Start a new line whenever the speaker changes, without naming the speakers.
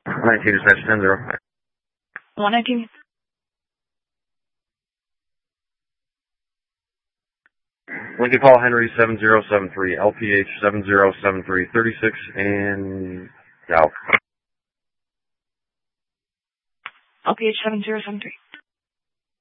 119 dispatch 10-0.
119.
Lincoln Paul Henry 7073, LPH 7073, 36 and out.
LPH 7073.